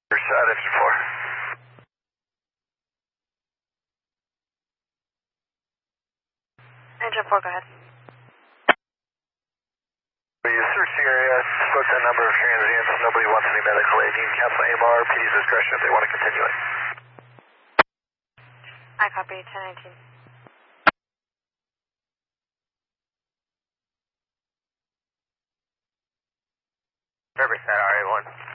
Side engine 4. Engine 4, go ahead. We searched the area, spoke to a number of transients. Nobody wants any medical aid. You can cancel AMR, PD's discretion if they want to continue it. I copy, 1019. Riverside RA1.